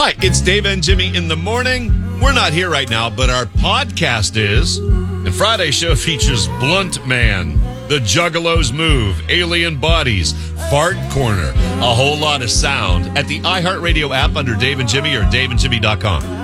Hi, it's Dave and Jimmy in the morning. We're not here right now, but our podcast is. And Friday's show features Blunt Man, The Juggalos Move, Alien Bodies, Fart Corner, a whole lot of sound at the iHeartRadio app under Dave and Jimmy or DaveandJimmy.com.